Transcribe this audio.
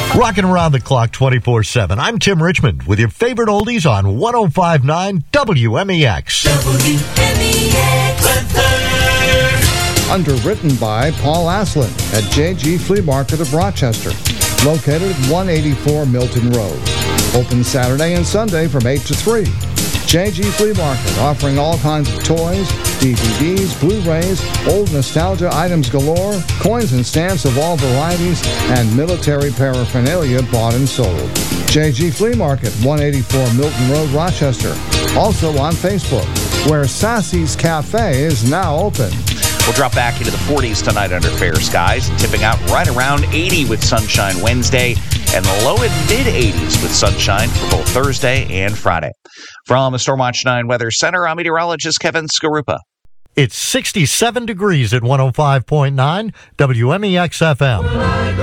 Rocking around the clock 24/7. I'm Tim Richmond with your favorite oldies on 105.9 WMEX. Underwritten by Paul Aslin at JG Flea Market of Rochester, located at 184 Milton Road. Open Saturday and Sunday from 8 to 3. JG Flea Market, offering all kinds of toys, DVDs, Blu-rays, old nostalgia items galore, coins and stamps of all varieties, and military paraphernalia bought and sold. JG Flea Market, 184 Milton Road, Rochester. Also on Facebook, where Sassy's Cafe is now open. We'll drop back into the 40s tonight under fair skies, tipping out right around 80 with sunshine Wednesday, and low and mid-80s with sunshine for both Thursday and Friday. From the Stormwatch 9 Weather Center, I'm meteorologist Kevin Skarupa. It's 67 degrees at 105.9 WMEX FM.